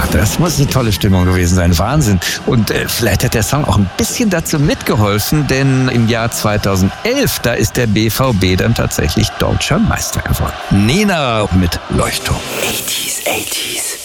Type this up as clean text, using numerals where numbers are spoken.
das muss eine tolle Stimmung gewesen sein. Wahnsinn. Und vielleicht hat der Song auch ein bisschen dazu mitgeholfen, denn im Jahr 2011, da ist der BVB dann tatsächlich deutscher Meister geworden. Nena mit Leuchtturm. 80s.